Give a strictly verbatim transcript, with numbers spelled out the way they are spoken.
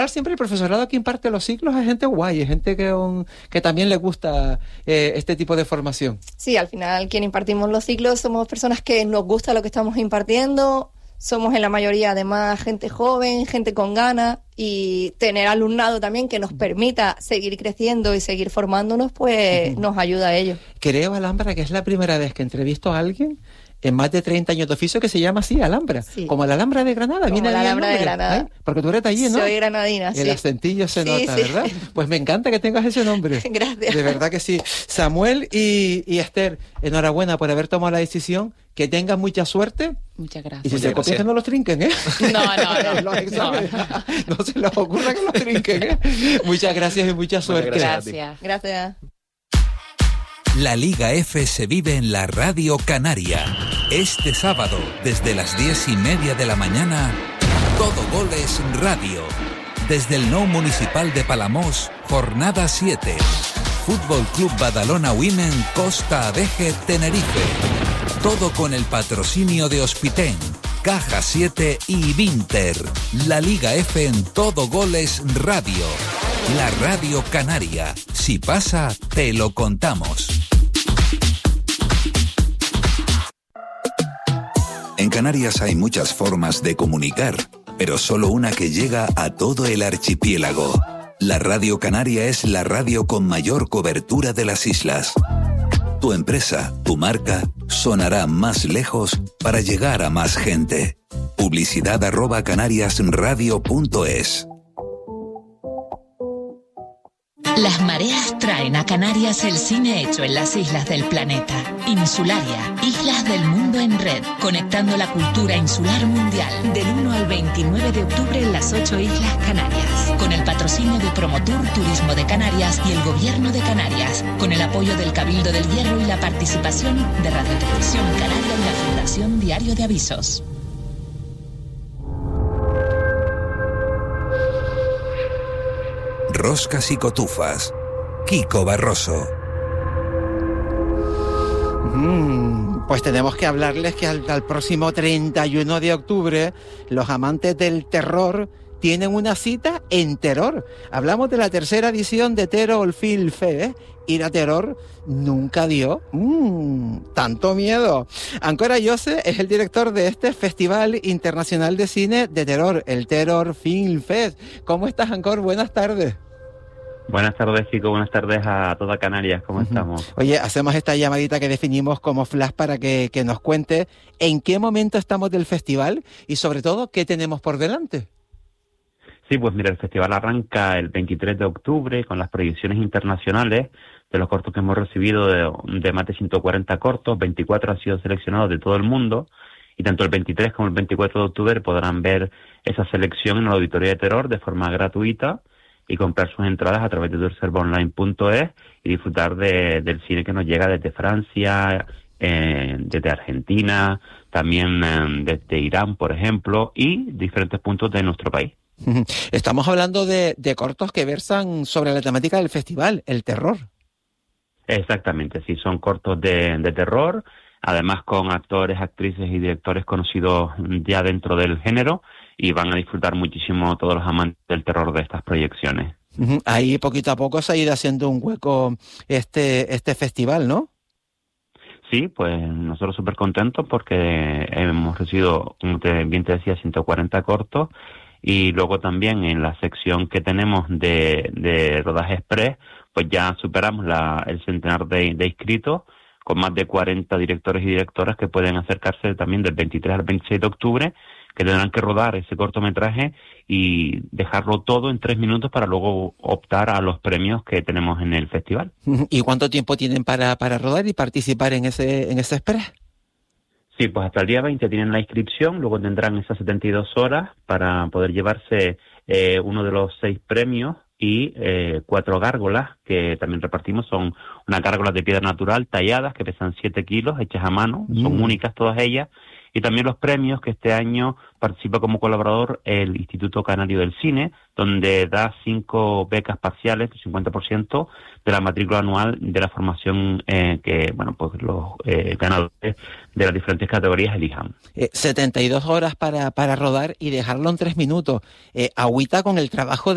Siempre el profesorado que imparte los ciclos es gente guay, es gente que, un, que también le gusta eh, este tipo de formación. Sí, al final quien impartimos los ciclos somos personas que nos gusta lo que estamos impartiendo, somos en la mayoría además gente joven, gente con ganas, y tener alumnado también que nos permita seguir creciendo y seguir formándonos, pues uh-huh. nos ayuda a ello. Creo, Alhambra, que es la primera vez que entrevisto a alguien en más de treinta años de oficio que se llama así, Alhambra. Sí. Como la Alhambra de Granada. Como Viene la Alhambra de nombre, Granada. ¿eh? Porque tú eres de allí, ¿no? Soy granadina, El sí. acentillo se sí, nota, sí. ¿verdad? Pues me encanta que tengas ese nombre. Gracias. De verdad que sí. Samuel y, y Esther, enhorabuena por haber tomado la decisión. Que tengan mucha suerte. Muchas gracias. Y si Muchas se copian, que no los trinquen, ¿eh? No, no, no. los exámenes, no. no se les ocurra que los trinquen, ¿eh? Muchas gracias y mucha suerte. Muchas gracias. Gracias. La Liga F se vive en la Radio Canaria. Este sábado, desde las diez y media de la mañana, Todo Goles Radio. Desde el Nou Municipal de Palamós, jornada siete. Fútbol Club Badalona Women, Costa Adeje, Tenerife. Todo con el patrocinio de Hospitén, Caja siete y Vinter. La Liga F en Todo Goles Radio. La Radio Canaria. Si pasa, te lo contamos. En Canarias hay muchas formas de comunicar, pero solo una que llega a todo el archipiélago. La Radio Canaria es la radio con mayor cobertura de las islas. Tu empresa, tu marca, sonará más lejos para llegar a más gente. Publicidad arroba canariasradio punto es. Las mareas traen a Canarias el cine hecho en las islas del planeta. Insularia, Islas del Mundo en Red, conectando la cultura insular mundial. Del uno al veintinueve de octubre en las ocho Islas Canarias. Con el patrocinio de Promotur Turismo de Canarias y el Gobierno de Canarias. Con el apoyo del Cabildo del Hierro y la participación de Radio Televisión Canaria y la Fundación Diario de Avisos. Roscas y cotufas. Kiko Barroso. Mm, pues tenemos que hablarles que al, al próximo treinta y uno de octubre los amantes del terror tienen una cita en Terror. Hablamos de la tercera edición de Terror Film Fest. Ir a Terror nunca dio mm, tanto miedo. Ancora Jose es el director de este Festival Internacional de Cine de Terror, el Terror Film Fest. ¿Cómo estás, Ancor? Buenas tardes. Buenas tardes, chicos. Buenas tardes a toda Canarias. ¿Cómo uh-huh. estamos? Oye, hacemos esta llamadita que definimos como flash para que, que nos cuente en qué momento estamos del festival y, sobre todo, qué tenemos por delante. Sí, pues mira, el festival arranca el veintitrés de octubre con las proyecciones internacionales de los cortos que hemos recibido, de, de más de ciento cuarenta cortos, veinticuatro han sido seleccionados de todo el mundo, y tanto el veintitrés como el veinticuatro de octubre podrán ver esa selección en la Auditoría de Terror de forma gratuita y comprar sus entradas a través de reserva online punto es y disfrutar de, del cine que nos llega desde Francia, eh, desde Argentina, también eh, desde Irán, por ejemplo, y diferentes puntos de nuestro país. Estamos hablando de, de cortos que versan sobre la temática del festival, el terror. Exactamente, sí, son cortos de, de terror, además con actores, actrices y directores conocidos ya dentro del género, y van a disfrutar muchísimo todos los amantes del terror de estas proyecciones. Ahí poquito a poco se ha ido haciendo un hueco este, este festival, ¿no? Sí, pues nosotros súper contentos porque hemos recibido, como te, bien te decía, ciento cuarenta cortos, y luego también en la sección que tenemos de, de rodaje express, pues ya superamos la, el centenar de, de inscritos, con más de cuarenta directores y directoras que pueden acercarse también del veintitrés al veintiséis de octubre, que tendrán que rodar ese cortometraje y dejarlo todo en tres minutos para luego optar a los premios que tenemos en el festival. ¿Y cuánto tiempo tienen para, para rodar y participar en ese, en ese express? Sí, pues hasta el día veinte tienen la inscripción, luego tendrán esas setenta y dos horas para poder llevarse eh, uno de los seis premios y eh, cuatro gárgolas que también repartimos. Son unas gárgolas de piedra natural talladas que pesan siete kilos, hechas a mano, mm. son únicas todas ellas. Y también los premios que este año participa como colaborador el Instituto Canario del Cine, donde da cinco becas parciales, el cincuenta por ciento de la matrícula anual de la formación eh, que, bueno, pues los eh, ganadores de las diferentes categorías elijan. Eh, setenta y dos horas para, para rodar y dejarlo en tres minutos. Eh, agüita con el trabajo de